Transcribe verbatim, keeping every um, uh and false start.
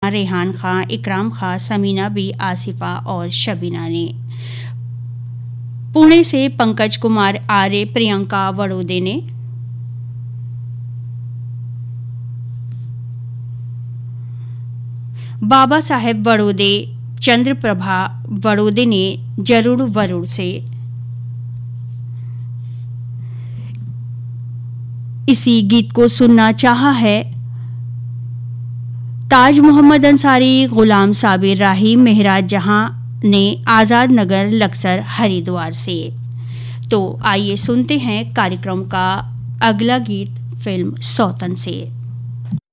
रेहान खां, इकराम खां, Samina B, Asifa और शबीना ने। पुणे से पंकज कुमार आर्य, प्रियंका वड़ोदे ने। बाबा साहेब वड़ोदे, चंद्रप्रभा वड़ोदे ने जरूर वरुण से। इसी गीत को सुनना चाहा है ताज मोहम्मद अंसारी, गुलाम साबिर राही, मेहराज जहां ने आजाद नगर लक्सर हरिद्वार से। तो आइए सुनते हैं कार्यक्रम का अगला गीत फिल्म सौतन से।